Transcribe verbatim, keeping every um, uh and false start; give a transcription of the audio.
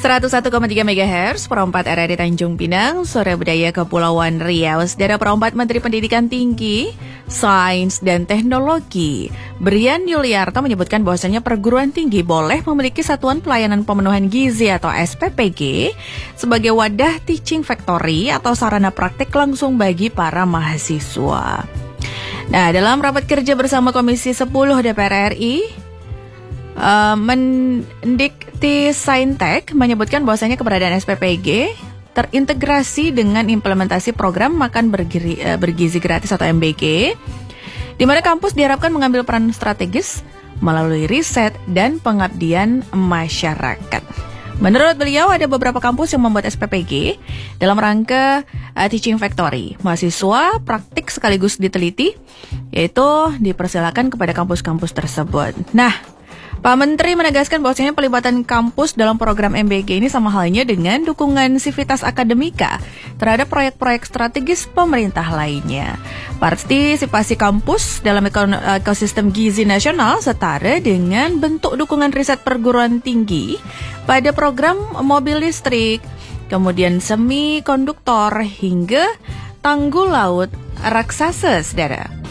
seratus satu koma tiga megahertz, Perempat R R D Tanjung Pinang, Suara Budaya Kepulauan Riau. Saudara Perempat Menteri Pendidikan Tinggi, Sains dan Teknologi, Brian Yuliarto menyebutkan bahwasanya perguruan tinggi boleh memiliki satuan pelayanan pemenuhan gizi atau S P P G sebagai wadah teaching factory atau sarana praktik langsung bagi para mahasiswa. Nah, dalam rapat kerja bersama Komisi sepuluh D P R R I, Uh, Mendikti Saintek menyebutkan bahwasanya keberadaan S P P G terintegrasi dengan implementasi program makan bergizi, uh, bergizi gratis atau M B G, di mana kampus diharapkan mengambil peran strategis melalui riset dan pengabdian masyarakat. Menurut beliau, ada beberapa kampus yang membuat S P P G dalam rangka uh, teaching factory. Mahasiswa praktik sekaligus diteliti, yaitu dipersilakan kepada kampus-kampus tersebut. Nah, Pak Menteri menegaskan bahwasanya pelibatan kampus dalam program M B G ini sama halnya dengan dukungan sivitas akademika terhadap proyek-proyek strategis pemerintah lainnya. Partisipasi kampus dalam ekosistem gizi nasional setara dengan bentuk dukungan riset perguruan tinggi pada program mobil listrik, kemudian semikonduktor hingga tanggul laut raksasa, saudara.